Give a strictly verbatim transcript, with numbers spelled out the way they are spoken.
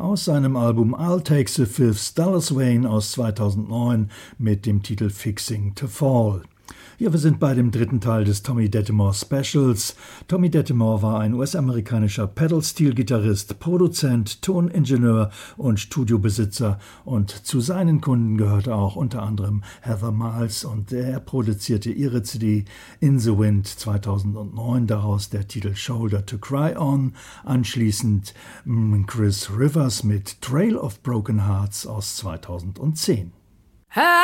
aus seinem Album I'll Take the Fifth, Dallas Wayne aus zweitausendneun mit dem Titel Fixing to Fall. Ja, wir sind bei dem dritten Teil des Tommy Dettemore Specials. Tommy Dettemore war ein U S-amerikanischer Pedal-Steel-Gitarrist, Produzent, Toningenieur und Studiobesitzer und zu seinen Kunden gehörte auch unter anderem Heather Miles und er produzierte ihre C D In the Wind zweitausendneun, daraus der Titel Shoulder to Cry On, anschließend Chris Rivers mit Trail of Broken Hearts aus zweitausendzehn.